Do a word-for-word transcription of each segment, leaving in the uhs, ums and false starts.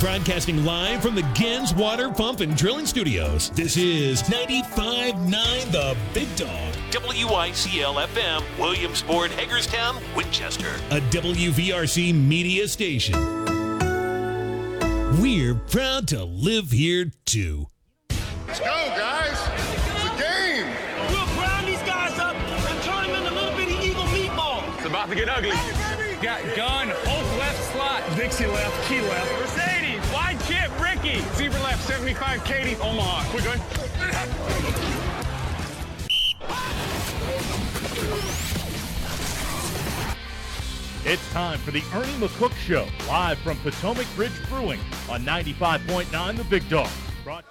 Broadcasting live from the Gens Water Pump and Drilling Studios, this is ninety-five point nine The Big Dog. W I C L F M, Williamsport, Hagerstown, Winchester. A W V R C media station. We're proud to live here, too. Let's go, guys. It's a game. We'll grind these guys up and turn them into little bitty Eagle meatballs. It's about to get ugly. Got gun, Hulk left slot, Dixie left, Key left, Mercedes, wide chip, Ricky, Zebra left, seventy-five, Katie, Omaha. We're good. It's time for the Ernie McCook Show, live from Potomac Ridge Brewing on ninety-five point nine The Big Dog. Brought-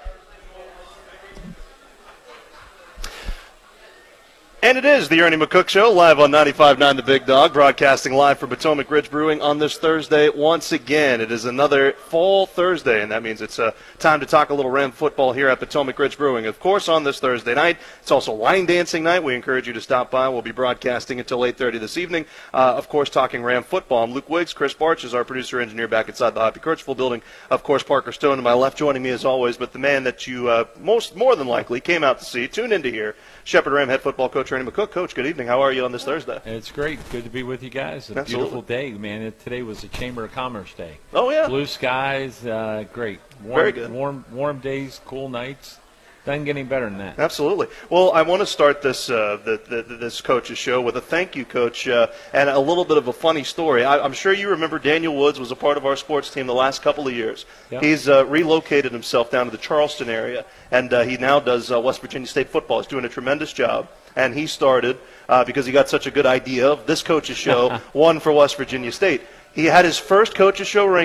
And it is the Ernie McCook Show, live on ninety-five point nine The Big Dog, broadcasting live from Potomac Ridge Brewing on this Thursday. Once again, it is another fall Thursday, and that means it's uh, time to talk a little Ram football here at Potomac Ridge Brewing. Of course, on this Thursday night, it's also line dancing night. We encourage you to stop by. We'll be broadcasting until eight thirty this evening. Uh, of course, talking Ram football. I'm Luke Wiggs. Chris Barch is our producer-engineer back inside the Hoppy Kirchhoff building. Of course, Parker Stone to my left joining me as always, but the man that you uh, most more than likely came out to see, tuned into here, Shepherd Ram head football coach Ernie McCook. Coach, good evening. How are you on this Thursday? It's great. Good to be with you guys. A Absolutely. Beautiful day, man. It, today was a Chamber of Commerce day. Oh, yeah. Blue skies, uh, great. Warm, Very good. Warm, warm days, cool nights. Doesn't get any better than that. Absolutely. Well, I want to start this uh, the, the, this coach's show with a thank you, Coach, uh, and a little bit of a funny story. I, I'm sure you remember Daniel Woods was a part of our sports team the last couple of years. Yep. He's uh, relocated himself down to the Charleston area, and uh, he now does uh, West Virginia State football. He's doing a tremendous job. And he started, uh, because he got such a good idea of this coach's show, one for West Virginia State. He had his first coach's show